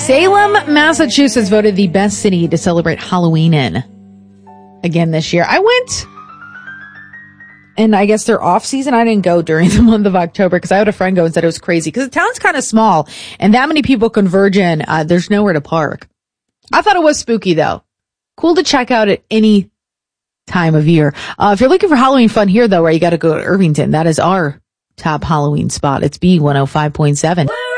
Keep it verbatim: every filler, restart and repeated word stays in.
Salem, Massachusetts voted the best city to celebrate Halloween in again this year. I went, and I guess they're off season. I didn't go during the month of October because I had a friend go and said it was crazy because the town's kind of small and that many people converge in. Uh, there's nowhere to park. I thought it was spooky though. Cool to check out at any time of year. Uh, if you're looking for Halloween fun here though, where you got to go to Irvington, that is our top Halloween spot. It's B one oh five point seven.